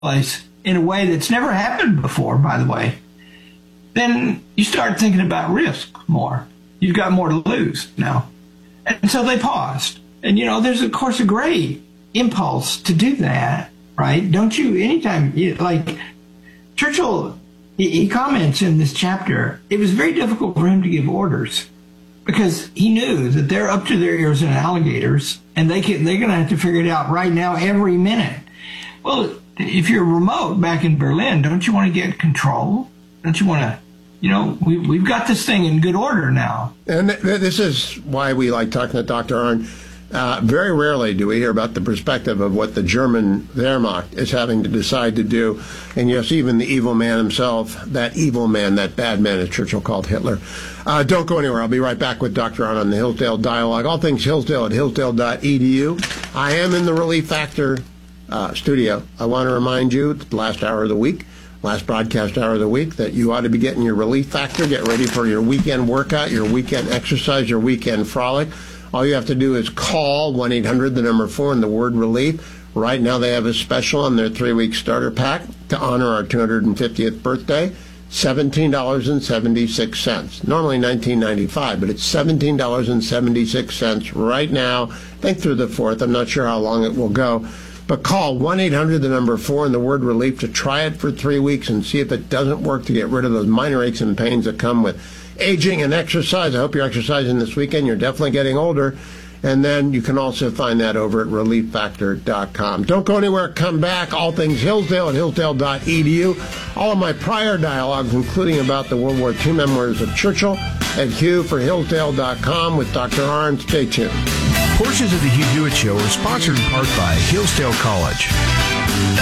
place in a way that's never happened before, by the way, then you start thinking about risk more. You've got more to lose now. And so they paused. And, there's, of course, a great impulse to do that, right? Don't you, anytime, Churchill, he comments in this chapter, it was very difficult for him to give orders because he knew that they're up to their ears in alligators and they're going to have to figure it out right now every minute. Well, if you're remote back in Berlin, don't you want to get control? Don't you want to, we've got this thing in good order now. And this is why we like talking to Dr. Arnn. Very rarely do we hear about the perspective of what the German Wehrmacht is having to decide to do. And yes, even the evil man himself, that evil man, that bad man, as Churchill called Hitler. Don't go anywhere. I'll be right back with Dr. Arnn on the Hillsdale Dialogue. All things Hillsdale at hillsdale.edu. I am in the Relief Factor studio. I want to remind you, the last hour of the week, last broadcast hour of the week, that you ought to be getting your Relief Factor. Get ready for your weekend workout, your weekend exercise, your weekend frolic. All you have to do is call 1-800, the number 4, and the word relief. Right now they have a special on their 3-week starter pack to honor our 250th birthday, $17.76. Normally $19.95, but it's $17.76 right now. I think through the 4th. I'm not sure how long it will go. But call 1-800, the number 4, and the word relief to try it for 3 weeks and see if it doesn't work to get rid of those minor aches and pains that come with aging and exercise. I hope you're exercising this weekend. You're definitely getting older. And then you can also find that over at relieffactor.com. Don't go anywhere. Come back. All things Hillsdale at hillsdale.edu. All of my prior dialogues, including about the World War II memoirs of Churchill, at Hugh for hillsdale.com with Dr. Arnn. Stay tuned. Portions of the Hugh Hewitt Show are sponsored in part by Hillsdale College.